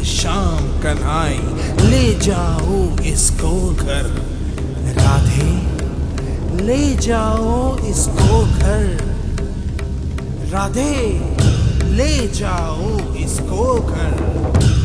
शाम कन्हाई, ले जाओ इसको घर। राधे ले जाओ इसको घर, राधे ले जाओ इसको घर।